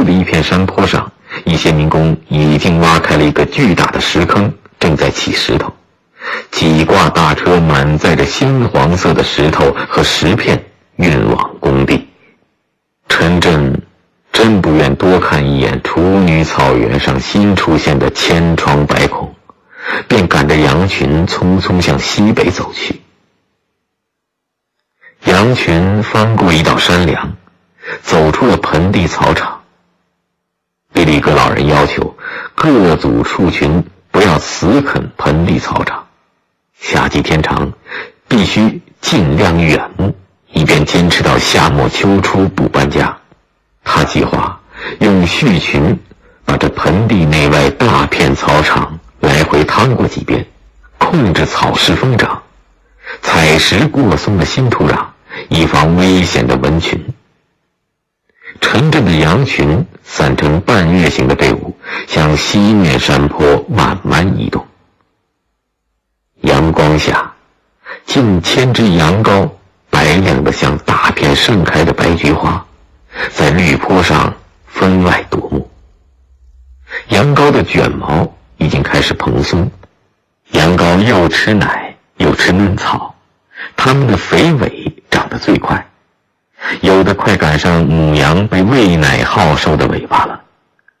的一片山坡上，一些民工已经挖开了一个巨大的石坑，正在起石头。几挂大车满载着鲜黄色的石头和石片运往工地。陈震真不愿多看一眼处女草原上新出现的千疮百孔，便赶着羊群匆匆向西北走去。羊群翻过一道山梁，走出了盆地草场。比利格老人要求各组畜群不要死啃盆地草场，夏季天长，必须尽量远牧，以便坚持到夏末秋初不搬家。他计划用畜群把这盆地内外大片草场来回趟过几遍，控制草势疯长，采食过松的新土壤，以防危险的蚊群。陈震的羊群散成半月形的队伍，向西面山坡慢慢移动。阳光下，近千只羊羔白亮得像大片盛开的白菊花，在绿坡上分外夺目。羊羔的卷毛已经开始蓬松，羊羔又吃奶又吃嫩草，它们的肥尾长得最快，有的快赶上母羊被喂奶耗瘦的尾巴了。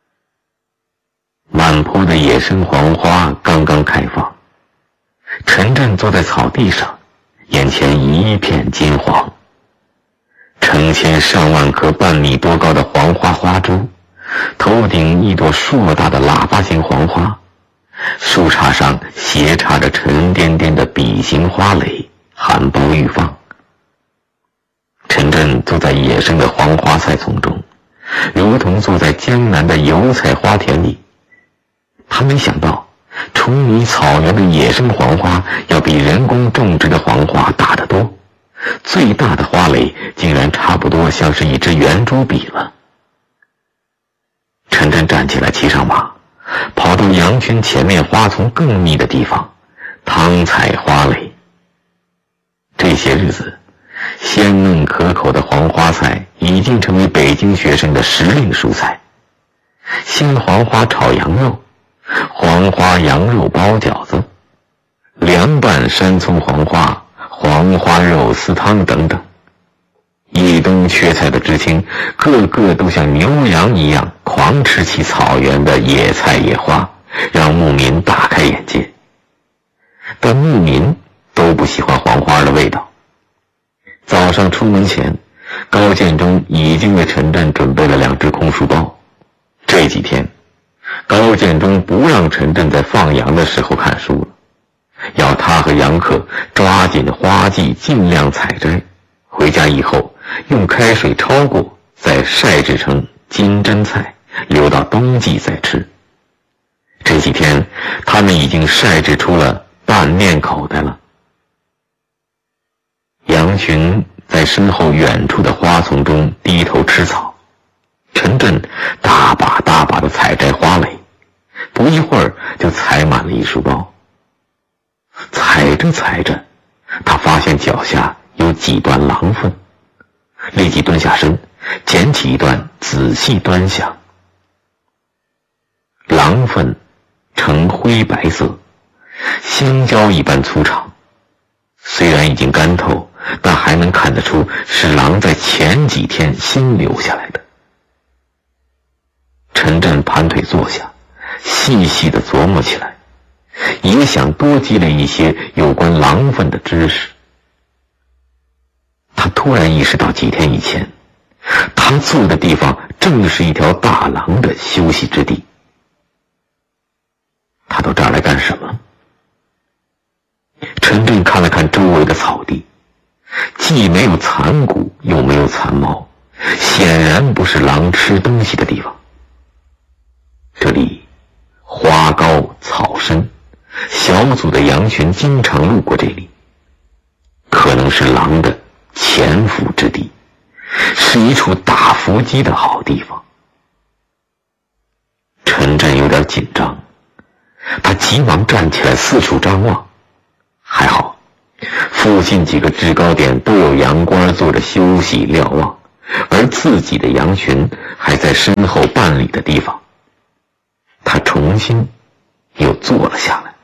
满坡的野生黄花刚刚开放，陈震坐在草地上，眼前一片金黄。成千上万棵半米多高的黄花花株，头顶一朵硕大的喇叭形黄花，树杈上斜插着沉甸甸的笔形花蕾，含苞欲放。陈震坐在野生的黄花菜丛中，如同坐在江南的油菜花田里。他没想到处女草原的野生黄花要比人工种植的黄花大得多，最大的花蕾竟然差不多像是一支圆珠笔了。陈震站起来，骑上马，跑到羊群前面花丛更密的地方，趟采花蕾。这些日子，鲜嫩可口的黄花菜已经成为北京学生的时令蔬菜。鲜黄花炒羊肉，黄花羊肉包饺子，凉拌山葱黄花，黄花肉丝汤等等。以冬缺菜的知青个个都像牛羊一样狂吃起草原的野菜野花，让牧民大开眼界。但牧民都不喜欢黄花的味道。早上出门前，高建中已经为陈震准备了2只空书包。这几天，高建中不让陈震在放羊的时候看书了，要他和杨克抓紧花季尽量采摘，回家以后用开水焯过，再晒制成金针菜，留到冬季再吃。这几天他们已经晒制出了拌面口袋了。羊群在身后远处的花丛中低头吃草，陈震大把大把的采摘花蕾，不一会儿就采满了一书包。采着采着，他发现脚下有几段狼粪，立即蹲下身，捡起一段仔细端详。狼粪呈灰白色，香蕉一般粗长，虽然已经干透，但还能看得出是狼在前几天新留下来的。陈震盘腿坐下，细细地琢磨起来，也想多积累一些有关狼粪的知识。他突然意识到几天以前，他坐的地方正是一条大狼的休息之地。他到这儿来干什么？陈震看了看周围的草地，既没有残骨，又没有残毛，显然不是狼吃东西的地方。这里花高草深，小组的羊群经常路过这里，可能是狼的潜伏之地，是一处打伏击的好地方。陈震有点紧张，他急忙站起来四处张望。还好附近几个制高点都有羊倌坐着休息瞭望， 而自己的羊群还在身后半里的地方。他重新又坐了下来。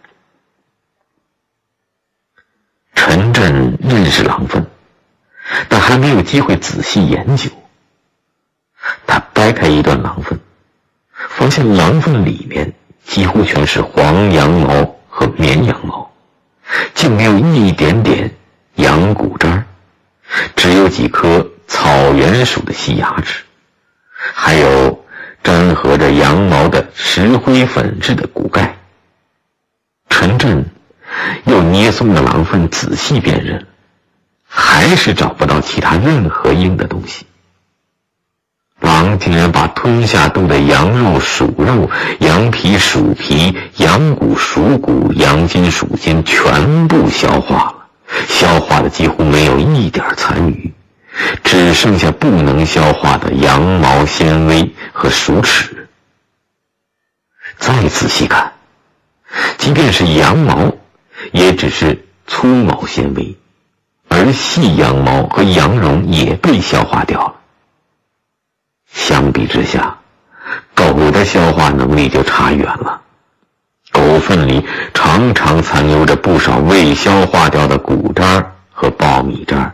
陈震认识狼粪，但还没有机会仔细研究。他掰开一段狼粪，发现狼粪里面几乎全是黄羊毛和绵羊毛，竟没有一点点羊骨渣，只有几颗草原属的细牙齿，还有沾合着羊毛的石灰粉质的骨盖。陈震又捏松了狼粪仔细辨认，还是找不到其他任何硬的东西。狼竟然把吞下肚的羊肉属肉、羊皮属皮、羊骨属骨、羊筋属筋全部消化了，消化的几乎没有一点残余，只剩下不能消化的羊毛纤维和鼠齿。再仔细看，即便是羊毛也只是粗毛纤维，而细羊毛和羊绒也被消化掉了。相比之下，狗的消化能力就差远了。狗粪里常常残留着不少未消化掉的骨渣和苞米渣。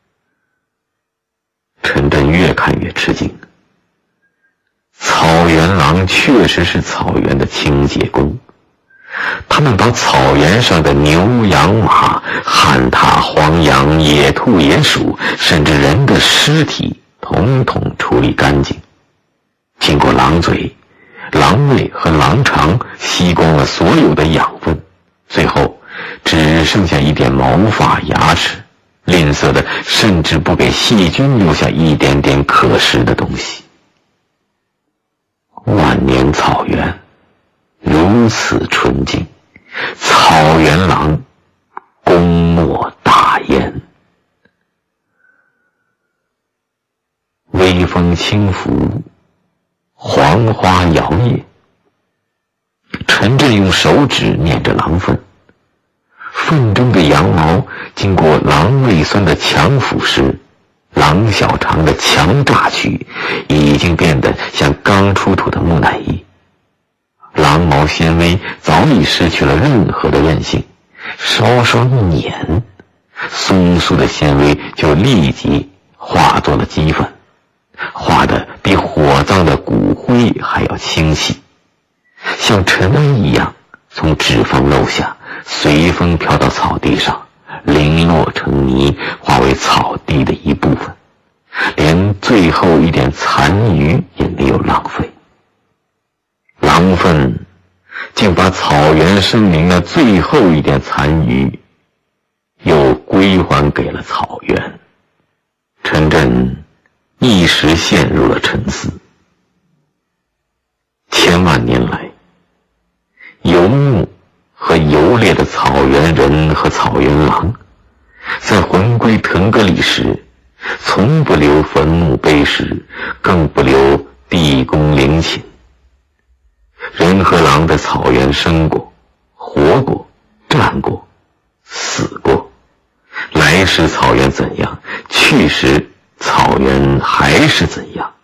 陈震越看越吃惊，草原狼确实是草原的清洁工，他们把草原上的牛羊马、旱獭黄羊、野兔野鼠，甚至人的尸体统统处理干净，经过狼嘴、狼胃和狼肠吸光了所有的养分，最后只剩下一点毛发牙齿，吝啬的甚至不给细菌留下一点点可食的东西。万年草原如此纯净，草原狼功莫大焉。微风轻拂，黄花摇曳。陈震用手指捻着狼粪，粪中的羊毛经过狼胃酸的强腐蚀，狼小肠的强榨取，已经变得像刚出土的木乃伊。狼毛纤维早已失去了任何的韧性，稍稍一捻，松酥的纤维就立即化作了齑粉，化得比火葬的骨灰还要清晰，像尘埃一样从指缝漏下，随风飘到草地上，零落成泥，化为草地的一部分，连最后一点残余也没有浪费。狼粪竟把草原生灵的最后一点残余又归还给了草原。陈震一时陷入了沉思。千万年来，游牧和游猎的草原人和草原狼，在魂归腾格里时，从不留坟墓碑石，更不留地宫陵寝。人和狼在草原生过、活过、战过、死过，来时草原怎样，去时草原还是怎样。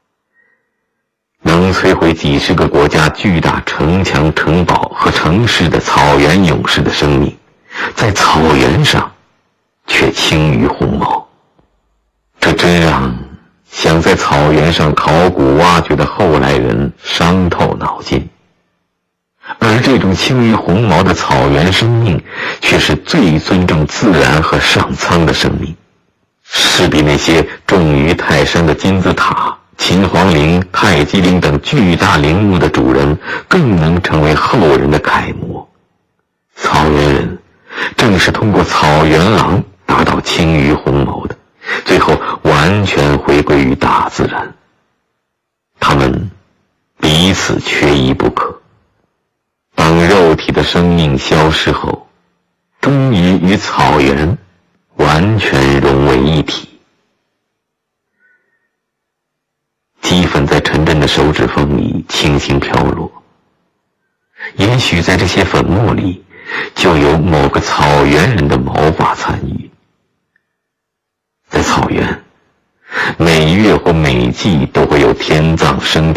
能摧毁几十个国家巨大城墙、城堡和城市的草原勇士的生命，在草原上却轻于鸿毛。这真让想在草原上考古挖掘的后来人伤透脑筋。而这种轻于鸿毛的草原生命，却是最尊重自然和上苍的生命，是比那些重于泰山的金字塔、秦皇陵、太极陵等巨大陵墓的主人更能成为后人的楷模。草原人正是通过草原狼达到轻于鸿毛的，最后完全回归于大自然。他们彼此缺一不可。当肉体的生命消失后，终于与草原完全融为一体。齑粉在陈震的手指缝里轻轻飘落，也许在这些粉末里就有某个草原人的毛发残余。在草原， 每月或每季都会有天葬生